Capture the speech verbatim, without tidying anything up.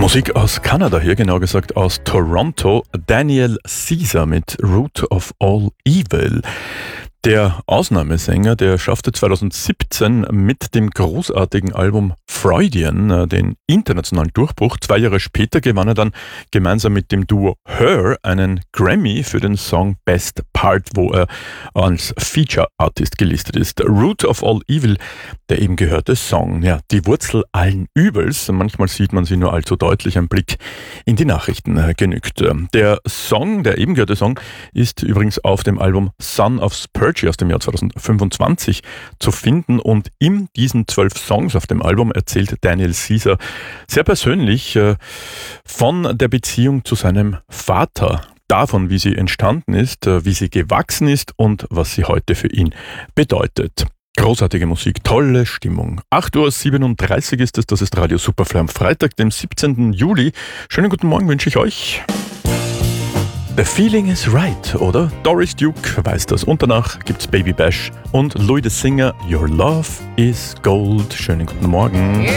Musik aus Kanada hier, genau gesagt aus Toronto. Daniel Caesar mit Root of All Evil. Der Ausnahmesänger, der schaffte zweitausendsiebzehn mit dem großartigen Album Freudian den internationalen Durchbruch. Zwei Jahre später gewann er dann gemeinsam mit dem Duo Her einen Grammy für den Song Best Part, wo er als Feature Artist gelistet ist. Root of All Evil, der eben gehörte Song, ja, die Wurzel allen Übels. Manchmal sieht man sie nur allzu deutlich, ein Blick in die Nachrichten genügt. Der Song, der eben gehörte Song, ist übrigens auf dem Album Son of Spurgeon aus dem Jahr zweitausendfünfundzwanzig zu finden, und in diesen zwölf Songs auf dem Album erzählt Daniel Caesar sehr persönlich äh, von der Beziehung zu seinem Vater, davon, wie sie entstanden ist, äh, wie sie gewachsen ist und was sie heute für ihn bedeutet. Großartige Musik, tolle Stimmung. acht Uhr siebenunddreißig ist es, das ist Radio Superfly am Freitag, dem siebzehnten Juli. Schönen guten Morgen wünsche ich euch. The Feeling is Right, oder? Doris Duke weiß das. Und danach gibt's Baby Bash und Louis the Singer, Your Love is Gold. Schönen guten Morgen.